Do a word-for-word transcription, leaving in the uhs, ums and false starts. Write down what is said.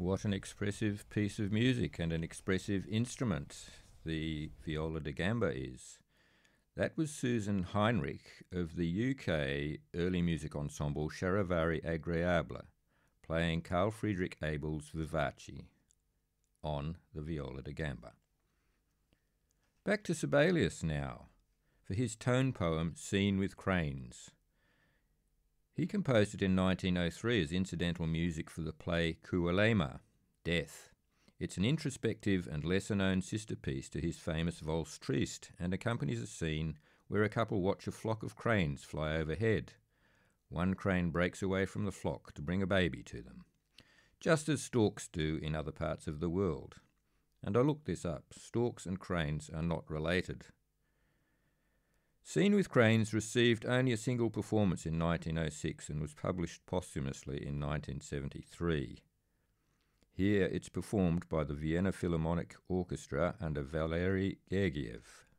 What an expressive piece of music and an expressive instrument the viola da gamba is. That was Susan Heinrich of the U K early music ensemble Charivari Agreable, playing Carl Friedrich Abel's Vivace on the viola da gamba. Back to Sibelius now, for his tone poem Scene with Cranes. He composed it in nineteen oh three as incidental music for the play Kuolema, Death. It's an introspective and lesser-known sister piece to his famous Valse Triste and accompanies a scene where a couple watch a flock of cranes fly overhead. One crane breaks away from the flock to bring a baby to them, just as storks do in other parts of the world. And I looked this up. Storks and cranes are not related. Scene with Cranes received only a single performance in nineteen oh six and was published posthumously in nineteen seventy-three. Here it's performed by the Vienna Philharmonic Orchestra under Valery Gergiev.